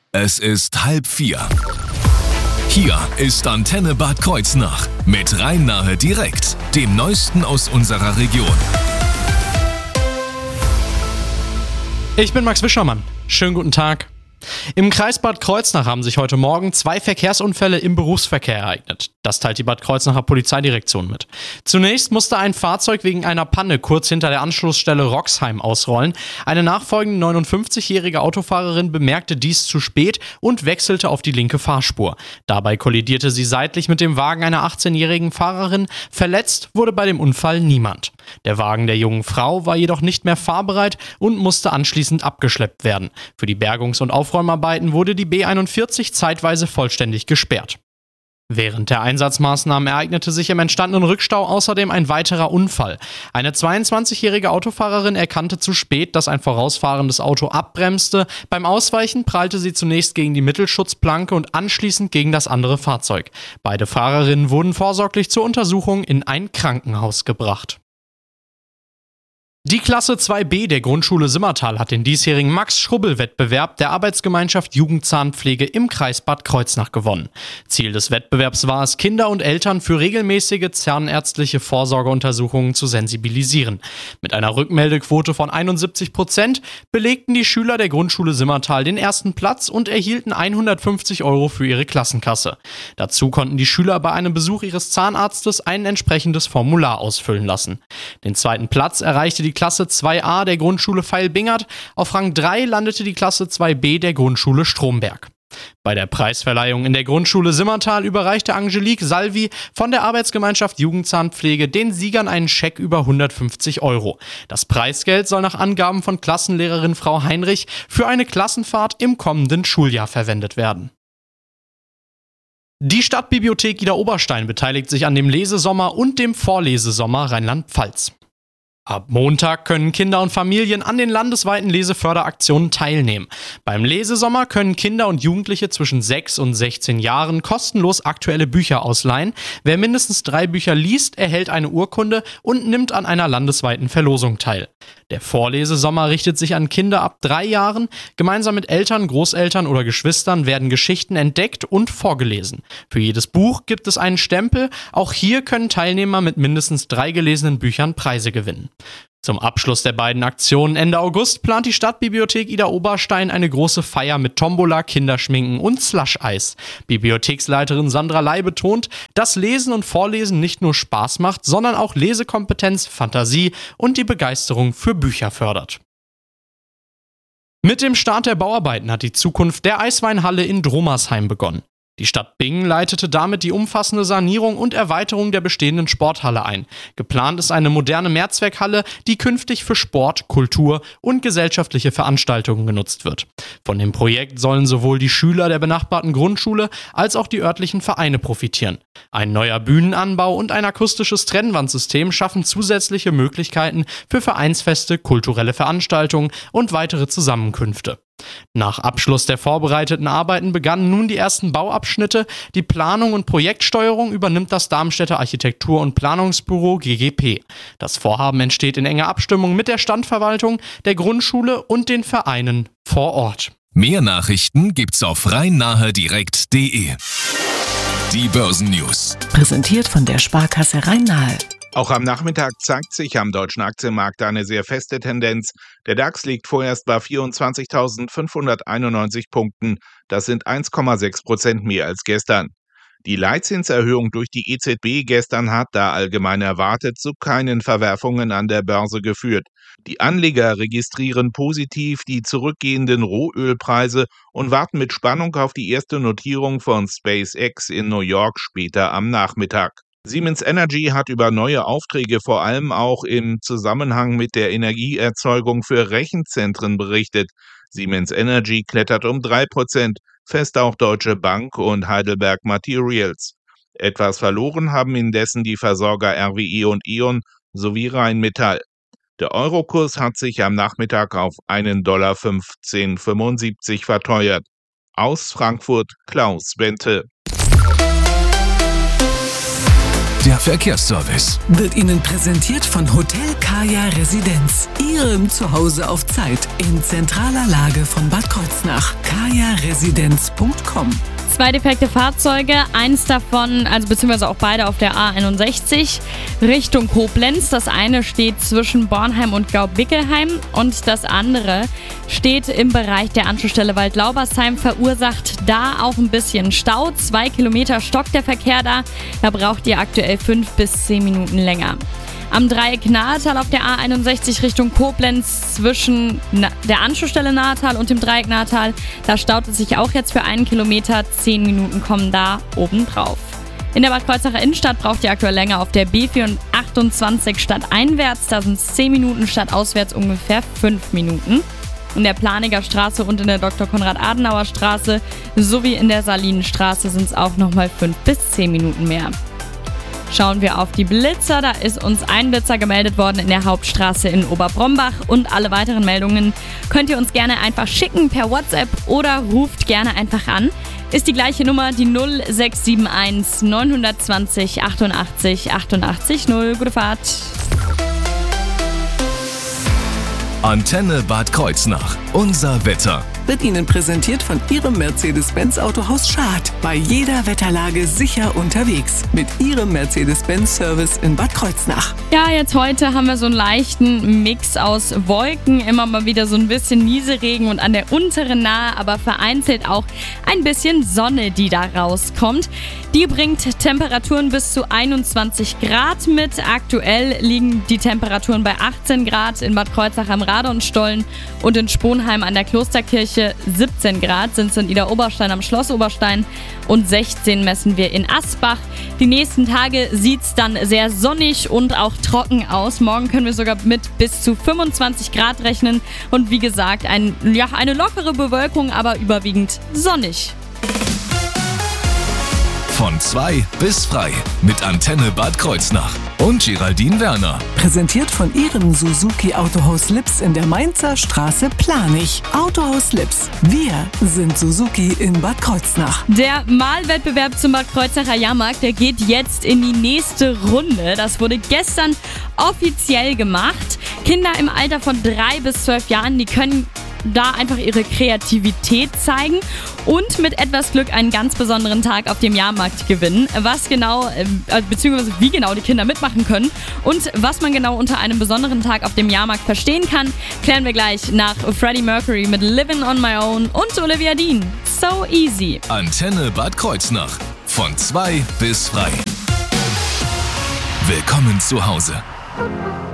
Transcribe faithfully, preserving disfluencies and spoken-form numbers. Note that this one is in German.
Es ist halb vier. Hier ist Antenne Bad Kreuznach mit Rhein-Nahe direkt, dem Neuesten aus unserer Region. Ich bin Max Wischermann. Schönen guten Tag. Im Kreis Bad Kreuznach haben sich heute Morgen zwei Verkehrsunfälle im Berufsverkehr ereignet. Das teilt die Bad Kreuznacher Polizeidirektion mit. Zunächst musste ein Fahrzeug wegen einer Panne kurz hinter der Anschlussstelle Roxheim ausrollen. Eine nachfolgende neunundfünfzigjährige Autofahrerin bemerkte dies zu spät und wechselte auf die linke Fahrspur. Dabei kollidierte sie seitlich mit dem Wagen einer achtzehnjährigen Fahrerin. Verletzt wurde bei dem Unfall niemand. Der Wagen der jungen Frau war jedoch nicht mehr fahrbereit und musste anschließend abgeschleppt werden. Für die Bergungs- und Aufräumarbeiten wurde die B einundvierzig zeitweise vollständig gesperrt. Während der Einsatzmaßnahmen ereignete sich im entstandenen Rückstau außerdem ein weiterer Unfall. Eine zweiundzwanzigjährige Autofahrerin erkannte zu spät, dass ein vorausfahrendes Auto abbremste. Beim Ausweichen prallte sie zunächst gegen die Mittelschutzplanke und anschließend gegen das andere Fahrzeug. Beide Fahrerinnen wurden vorsorglich zur Untersuchung in ein Krankenhaus gebracht. Die Klasse zwei b der Grundschule Simmertal hat den diesjährigen Max-Schrubbel-Wettbewerb der Arbeitsgemeinschaft Jugendzahnpflege im Kreis Bad Kreuznach gewonnen. Ziel des Wettbewerbs war es, Kinder und Eltern für regelmäßige zahnärztliche Vorsorgeuntersuchungen zu sensibilisieren. Mit einer Rückmeldequote von einundsiebzig Prozent belegten die Schüler der Grundschule Simmertal den ersten Platz und erhielten hundertfünfzig Euro für ihre Klassenkasse. Dazu konnten die Schüler bei einem Besuch ihres Zahnarztes ein entsprechendes Formular ausfüllen lassen. Den zweiten Platz erreichte die Klasse zwei a der Grundschule Veil-Bingert. Auf Rang drei landete die Klasse zwei b der Grundschule Stromberg. Bei der Preisverleihung in der Grundschule Simmertal überreichte Angelique Salvi von der Arbeitsgemeinschaft Jugendzahnpflege den Siegern einen Scheck über hundertfünfzig Euro. Das Preisgeld soll nach Angaben von Klassenlehrerin Frau Heinrich für eine Klassenfahrt im kommenden Schuljahr verwendet werden. Die Stadtbibliothek Idar-Oberstein beteiligt sich an dem Lesesommer und dem Vorlesesommer Rheinland-Pfalz. Ab Montag können Kinder und Familien an den landesweiten Leseförderaktionen teilnehmen. Beim Lesesommer können Kinder und Jugendliche zwischen sechs und sechzehn Jahren kostenlos aktuelle Bücher ausleihen. Wer mindestens drei Bücher liest, erhält eine Urkunde und nimmt an einer landesweiten Verlosung teil. Der Vorlesesommer richtet sich an Kinder ab drei Jahren. Gemeinsam mit Eltern, Großeltern oder Geschwistern werden Geschichten entdeckt und vorgelesen. Für jedes Buch gibt es einen Stempel. Auch hier können Teilnehmer mit mindestens drei gelesenen Büchern Preise gewinnen. Zum Abschluss der beiden Aktionen Ende August plant die Stadtbibliothek Idar-Oberstein eine große Feier mit Tombola, Kinderschminken und Slush-Eis. Bibliotheksleiterin Sandra Ley betont, dass Lesen und Vorlesen nicht nur Spaß macht, sondern auch Lesekompetenz, Fantasie und die Begeisterung für Bücher fördert. Mit dem Start der Bauarbeiten hat die Zukunft der Eisweinhalle in Dromersheim begonnen. Die Stadt Bingen leitete damit die umfassende Sanierung und Erweiterung der bestehenden Sporthalle ein. Geplant ist eine moderne Mehrzweckhalle, die künftig für Sport, Kultur und gesellschaftliche Veranstaltungen genutzt wird. Von dem Projekt sollen sowohl die Schüler der benachbarten Grundschule als auch die örtlichen Vereine profitieren. Ein neuer Bühnenanbau und ein akustisches Trennwandsystem schaffen zusätzliche Möglichkeiten für Vereinsfeste, kulturelle Veranstaltungen und weitere Zusammenkünfte. Nach Abschluss der vorbereiteten Arbeiten begannen nun die ersten Bauabschnitte. Die Planung und Projektsteuerung übernimmt das Darmstädter Architektur- und Planungsbüro G G P. Das Vorhaben entsteht in enger Abstimmung mit der Standverwaltung, der Grundschule und den Vereinen vor Ort. Mehr Nachrichten gibt's auf rhein-nahe direkt punkt de. Die Börsennews. Präsentiert von der Sparkasse Rhein-Nahe. Auch am Nachmittag zeigt sich am deutschen Aktienmarkt eine sehr feste Tendenz. Der DAX liegt vorerst bei vierundzwanzigtausendfünfhunderteinundneunzig Punkten. Das sind eins Komma sechs Prozent mehr als gestern. Die Leitzinserhöhung durch die E Z B gestern hat, da allgemein erwartet, zu keinen Verwerfungen an der Börse geführt. Die Anleger registrieren positiv die zurückgehenden Rohölpreise und warten mit Spannung auf die erste Notierung von SpaceX in New York später am Nachmittag. Siemens Energy hat über neue Aufträge vor allem auch im Zusammenhang mit der Energieerzeugung für Rechenzentren berichtet. Siemens Energy klettert um drei Prozent, fest auch Deutsche Bank und Heidelberg Materials. Etwas verloren haben indessen die Versorger R W E und E.ON sowie Rheinmetall. Der Eurokurs hat sich am Nachmittag auf einen Dollar fünfzehn Komma fünfundsiebzig verteuert. Aus Frankfurt Klaus Bente. Der Verkehrsservice wird Ihnen präsentiert von Hotel Kaya Residenz. Ihrem Zuhause auf Zeit in zentraler Lage von Bad Kreuznach. kaya residenz punkt com. Zwei defekte Fahrzeuge, eins davon, also beziehungsweise auch beide auf der A einundsechzig Richtung Koblenz. Das eine steht zwischen Bornheim und Gaubickelheim und das andere steht im Bereich der Anschlussstelle Waldlaubersheim, verursacht da auch ein bisschen Stau. Zwei Kilometer stockt der Verkehr da, da braucht ihr aktuell fünf bis zehn Minuten länger. Am Dreieck Nahetal auf der A einundsechzig Richtung Koblenz zwischen der Anschlussstelle Nahetal und dem Dreieck Nahetal, da staut es sich auch jetzt für einen Kilometer, zehn Minuten kommen da oben drauf. In der Bad Kreuznacher Innenstadt braucht ihr aktuell länger auf der B vierhundertachtundzwanzig stadteinwärts, da sind es zehn Minuten, stadtauswärts ungefähr fünf Minuten. In der Planiger Straße und in der Doktor Konrad-Adenauer Straße sowie in der Salinenstraße sind es auch nochmal fünf bis zehn Minuten mehr. Schauen wir auf die Blitzer, da ist uns ein Blitzer gemeldet worden in der Hauptstraße in Oberbrombach und alle weiteren Meldungen könnt ihr uns gerne einfach schicken per WhatsApp oder ruft gerne einfach an. Ist die gleiche Nummer, die null sechs sieben eins neun zwei null achtundachtzig achtundachtzig null. Gute Fahrt! Antenne Bad Kreuznach. Unser Wetter. Wird Ihnen präsentiert von Ihrem Mercedes-Benz Autohaus Schad. Bei jeder Wetterlage sicher unterwegs. Mit Ihrem Mercedes-Benz-Service in Bad Kreuznach. Ja, jetzt heute haben wir so einen leichten Mix aus Wolken, immer mal wieder so ein bisschen Nieselregen und an der unteren Nahe, aber vereinzelt auch ein bisschen Sonne, die da rauskommt. Die bringt Temperaturen bis zu einundzwanzig Grad mit. Aktuell liegen die Temperaturen bei achtzehn Grad in Bad Kreuznach am Radonstollen und in Sponheim an der Klosterkirche. siebzehn Grad sind es in Idar-Oberstein am Schloss Oberstein und sechzehn messen wir in Asbach. Die nächsten Tage sieht es dann sehr sonnig und auch trocken aus. Morgen können wir sogar mit bis zu fünfundzwanzig Grad rechnen und wie gesagt ein, ja, eine lockere Bewölkung, aber überwiegend sonnig. Von zwei bis frei mit Antenne Bad Kreuznach und Geraldine Werner. Präsentiert von Ihrem Suzuki Autohaus Lips in der Mainzer Straße Planich. Autohaus Lips. Wir sind Suzuki in Bad Kreuznach. Der Malwettbewerb zum Bad Kreuznacher Jahrmarkt, der geht jetzt in die nächste Runde. Das wurde gestern offiziell gemacht. Kinder im Alter von drei bis zwölf Jahren, die können da einfach ihre Kreativität zeigen und mit etwas Glück einen ganz besonderen Tag auf dem Jahrmarkt gewinnen. Was genau, äh, beziehungsweise wie genau die Kinder mitmachen können und was man genau unter einem besonderen Tag auf dem Jahrmarkt verstehen kann, klären wir gleich nach Freddie Mercury mit Living on My Own und Olivia Dean. So easy. Antenne Bad Kreuznach. Von zwei bis frei. Willkommen zu Hause.